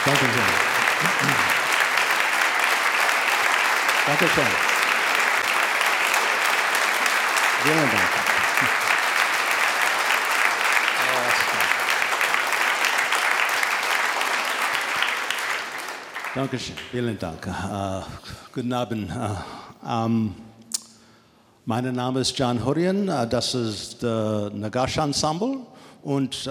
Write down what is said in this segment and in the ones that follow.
Dankeschön. Dankeschön. Vielen Dank. Dankeschön. Vielen Dank. Guten Abend. Mein Name ist John Hurrian. Das ist das Nagash Ensemble und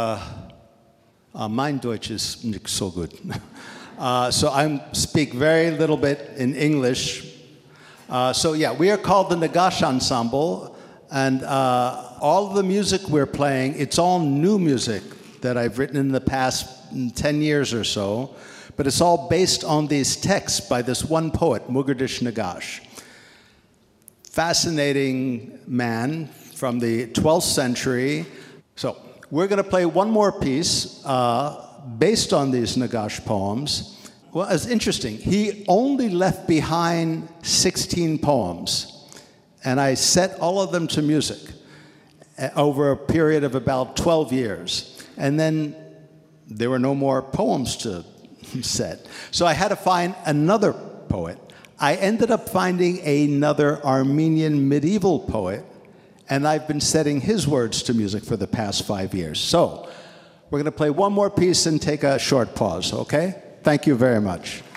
mein Deutsch ist nicht so gut. So I speak very little bit in English. So yeah, we are called the Nagash Ensemble, and all the music we're playing, it's all new music that I've written in the past 10 years or so, but it's all based on these texts by this one poet, Mugurdish Nagash. Fascinating man from the 12th century. So we're going to play one more piece based on these Nagash poems. Well, it's interesting. He only left behind 16 poems, and I set all of them to music over a period of about 12 years. And then there were no more poems to set. So I had to find another poet. I ended up finding another Armenian medieval poet, and I've been setting his words to music for the past 5 years. So we're going to play one more piece and take a short pause, okay? Thank you very much.